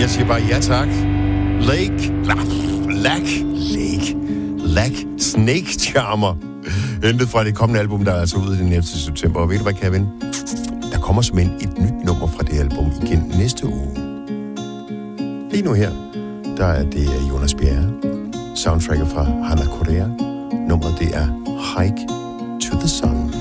Jeg siger bare ja tak. Lake Snake Charmer. Hentet fra det kommende album, der er altså ude den 11. september. Og ved du hvad, Kevin? Der kommer simpelthen et nyt nummer fra det album igen næste uge. Lige nu her, der er det Jonas Bjerre, soundtracker fra Hana Korea. Nummeret det er Hike to the Sun.